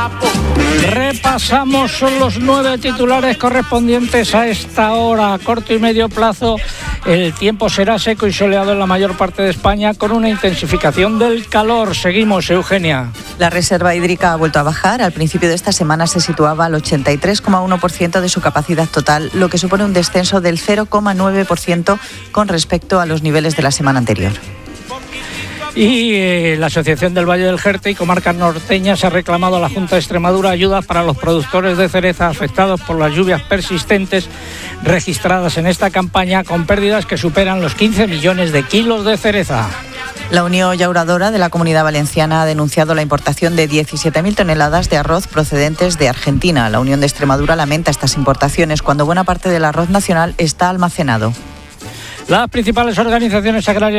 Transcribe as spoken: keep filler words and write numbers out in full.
Repasamos los nueve titulares correspondientes a esta hora. A corto y medio plazo, el tiempo será seco y soleado en la mayor parte de España, con una intensificación del calor. Seguimos, Eugenia. La reserva hídrica ha vuelto a bajar. Al principio de esta semana se situaba al ochenta y tres coma uno por ciento de su capacidad total, lo que supone un descenso del cero coma nueve por ciento con respecto a los niveles de la semana anterior. Y eh, la Asociación del Valle del Jerte y Comarcas Norteñas ha reclamado a la Junta de Extremadura ayudas para los productores de cereza afectados por las lluvias persistentes registradas en esta campaña, con pérdidas que superan los quince millones de kilos de cereza. La Unión Llauradora de la Comunidad Valenciana ha denunciado la importación de diecisiete mil toneladas de arroz procedentes de Argentina. La Unión de Extremadura lamenta estas importaciones cuando buena parte del arroz nacional está almacenado. Las principales organizaciones agrarias